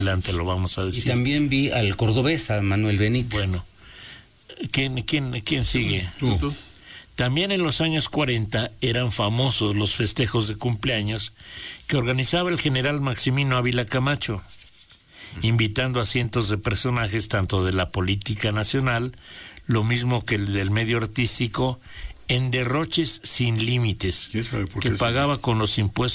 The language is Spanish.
adelante lo vamos a decir. Y también vi al cordobés, a Manuel Benítez. Bueno, ¿quién sigue? Tú. También en los años 40 eran famosos los festejos de cumpleaños que organizaba el general Maximino Ávila Camacho, invitando a cientos de personajes tanto de la política nacional, lo mismo que el del medio artístico, en derroches sin límites, ¿Quién sabe por qué que pagaba con los impuestos